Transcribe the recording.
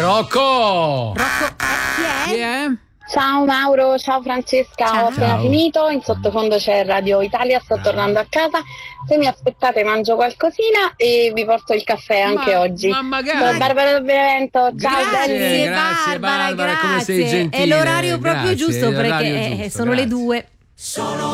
Rocco! Chi è? Ciao Mauro, ciao Francesca, Ciao. ho appena finito, in sottofondo c'è Radio Italia, sto tornando a casa, se mi aspettate mangio qualcosina e vi porto il caffè anche oggi. Ma magari. Sono Barbara del Benevento, ciao belli! Grazie, Barbara, come sei grazie. gentile. È l'orario proprio Grazie, giusto è l'orario perché giusto, sono le grazie. 2.